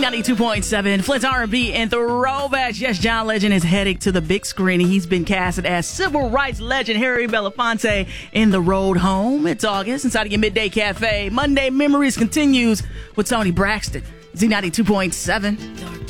Z92.7, Flint's R&B and throwbacks. Yes, John Legend is heading to the big screen. He's been casted as civil rights legend Harry Belafonte in The Road Home. It's August inside of your Midday Cafe. Monday Memories continues with Tony Braxton. Z92.7.